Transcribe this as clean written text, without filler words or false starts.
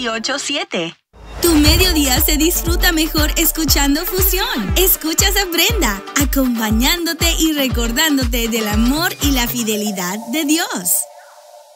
187. Tu mediodía se disfruta mejor escuchando Fusión. Escuchas a Brenda, acompañándote y recordándote del amor y la fidelidad de Dios.